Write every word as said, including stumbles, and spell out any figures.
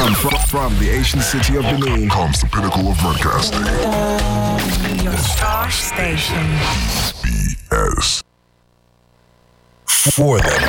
From, from, from the ancient city of Benin comes the pinnacle of broadcasting. Your star station. B S. for them.